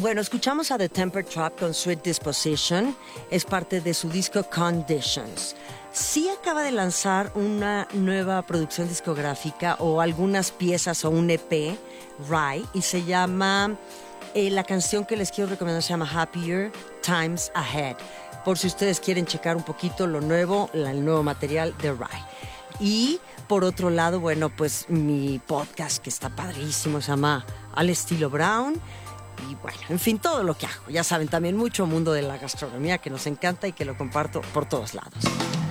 Bueno, escuchamos a The Temper Trap con Sweet Disposition. Es parte de su disco Conditions. Sí acaba de lanzar una nueva producción discográfica o algunas piezas o un EP, Rye, y se llama, la canción que les quiero recomendar se llama Happier Times Ahead, por si ustedes quieren checar un poquito lo nuevo, el nuevo material de Rye. Y por otro lado, bueno, pues mi podcast que está padrísimo, se llama Al Estilo Brown. Y bueno, en fin, todo lo que hago. Ya saben, también mucho mundo de la gastronomía que nos encanta y que lo comparto por todos lados.